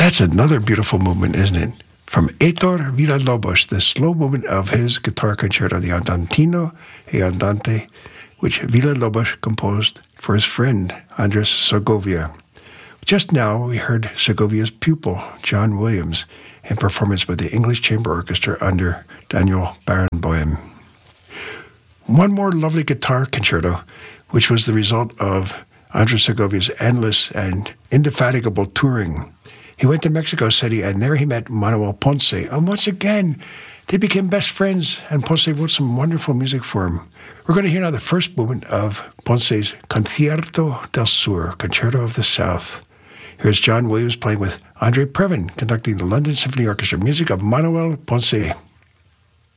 That's another beautiful movement, isn't it? From Heitor Villa-Lobos, the slow movement of his guitar concerto, the Andantino e Andante, which Villa-Lobos composed for his friend, Andres Segovia. Just now, we heard Segovia's pupil, John Williams, in performance by the English Chamber Orchestra under Daniel Barenboim. One more lovely guitar concerto, which was the result of Andres Segovia's endless and indefatigable touring. He went to Mexico City, and there he met Manuel Ponce. And once again, they became best friends, and Ponce wrote some wonderful music for him. We're going to hear now the first movement of Ponce's Concierto del Sur, Concerto of the South. Here's John Williams playing with Andre Previn, conducting the London Symphony Orchestra, music of Manuel Ponce.